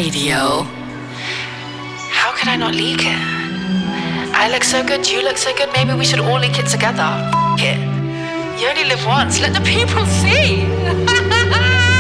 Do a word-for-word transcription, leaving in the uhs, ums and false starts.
Radio. How could I not leak it? I look so good, you look so good, maybe we should all leak it together. F- it. You only live once, let the people see.